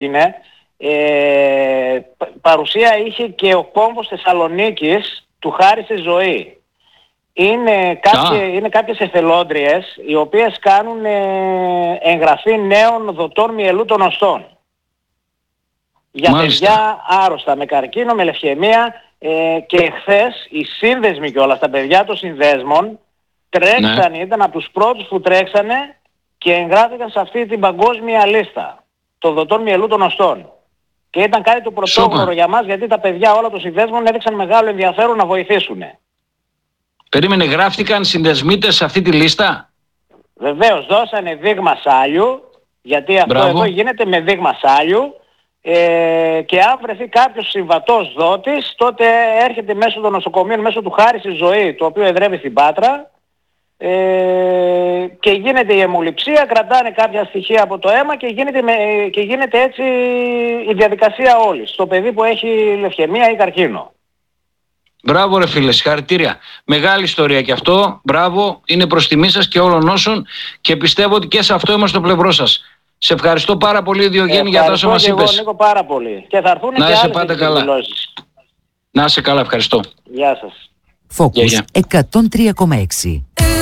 είναι, παρουσία είχε και ο κόμβος Θεσσαλονίκης του Χάρισε Ζωή. Είναι κάποιες εθελόντριες οι οποίες κάνουν εγγραφή νέων δοτών μυελού των οστών. Για παιδιά άρρωστα, με καρκίνο, με λευκαιμία, και εχθές οι σύνδεσμοι κιόλας, τα παιδιά των συνδέσμων, τρέξανε, ήταν από τους πρώτους που τρέξανε και εγγράφηκαν σε αυτή την παγκόσμια λίστα των δοτών μυελού των οστών. Και ήταν κάτι το πρωτόγνωρο για μας, γιατί τα παιδιά όλα των συνδέσμων έδειξαν μεγάλο ενδιαφέρον να βοηθήσουν. Περίμενε, γράφτηκαν συνδεσμίτες σε αυτή τη λίστα? Βεβαίως, δώσανε δείγμα σάλιου, γιατί αυτό εδώ γίνεται με δείγμα σάλιου, και αν βρεθεί κάποιος συμβατός δότης, τότε έρχεται μέσω των νοσοκομείων, μέσω του Χάρισε Ζωή, το οποίο εδρεύει στην Πάτρα, και γίνεται η αιμοληψία, κρατάνε κάποια στοιχεία από το αίμα και γίνεται έτσι η διαδικασία όλη στο παιδί που έχει λευκαιμία ή καρκίνο. Μπράβο ρε φίλε, συγχαρητήρια. Μεγάλη ιστορία και αυτό. Μπράβο, είναι προς τιμή σας και όλων όσων, και πιστεύω ότι και σε αυτό είμαστε στο πλευρό σας. Σε ευχαριστώ πάρα πολύ, Διογέννη, για τα όσα μας είπες. Εγώ, Νίκο, πάρα πολύ. Και θα έρθουν και άλλες εκδηλώσεις. Να είσαι καλά, ευχαριστώ. Γεια σας. Focus 103,6.